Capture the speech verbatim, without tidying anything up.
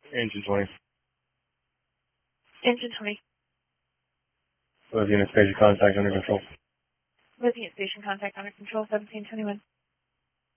Engine twenty. Engine twenty. Lothian Station contact under control. Lothian Station contact under control, seventeen twenty-one.